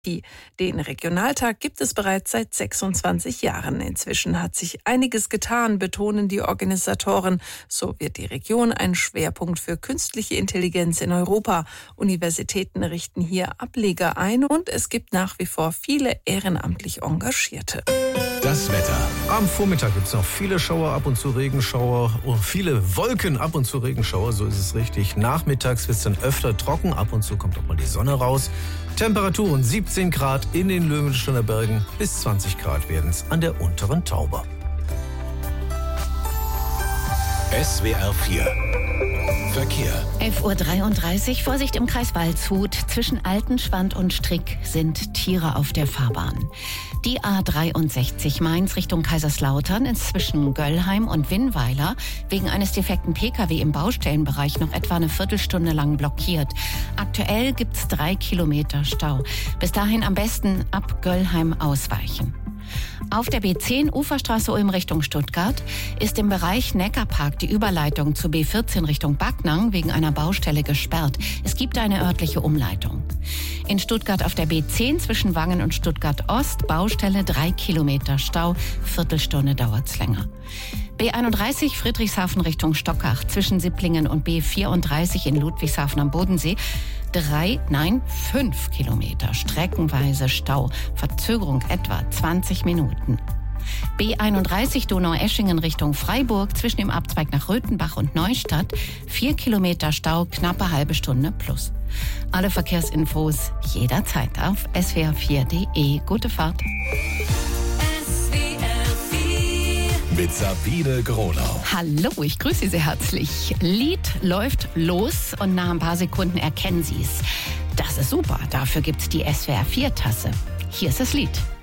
Den Regionaltag gibt es bereits seit 26 Jahren. Inzwischen hat sich einiges getan, betonen die Organisatoren. So wird die Region ein Schwerpunkt für künstliche Intelligenz in Europa. Universitäten richten hier Ableger ein und es gibt nach wie vor viele ehrenamtlich Engagierte. Das Wetter. Am Vormittag gibt es noch viele Schauer, ab und zu Regenschauer, viele Wolken, ab und zu Regenschauer, so ist es richtig. Nachmittags wird es dann öfter trocken, ab und zu kommt auch mal die Sonne raus. Temperaturen 17 Grad in den Löwenstiner Bergen, bis 20 Grad werden es an der unteren Tauber. SWR 4 Verkehr. 11:33 Uhr, Vorsicht im Kreis Waldshut. Zwischen Altenschwand und Strick sind Tiere auf der Fahrbahn. Die A63 Mainz Richtung Kaiserslautern ist zwischen Göllheim und Winnweiler wegen eines defekten Pkw im Baustellenbereich noch etwa eine Viertelstunde lang blockiert. Aktuell gibt's 3 Kilometer Stau. Bis dahin am besten ab Göllheim ausweichen. Auf der B10 Uferstraße Ulm Richtung Stuttgart ist im Bereich Neckarpark die Überleitung zu B14 Richtung Backnang wegen einer Baustelle gesperrt. Es gibt eine örtliche Umleitung. In Stuttgart auf der B10 zwischen Wangen und Stuttgart Ost Baustelle 3 Kilometer Stau, Viertelstunde dauert's länger. B31 Friedrichshafen Richtung Stockach zwischen Sipplingen und B34 in Ludwigshafen am Bodensee 5 Kilometer streckenweise Stau, Verzögerung etwa 20 Minuten. B31 Donaueschingen Richtung Freiburg zwischen dem Abzweig nach Röthenbach und Neustadt 4 Kilometer Stau, knappe halbe Stunde plus. Alle Verkehrsinfos jederzeit auf swr4.de. Gute Fahrt. Mit Sabine Gronau. Hallo, ich grüße Sie sehr herzlich. Lied läuft los und nach ein paar Sekunden erkennen Sie es. Das ist super, dafür gibt's die SWR4-Tasse. Hier ist das Lied.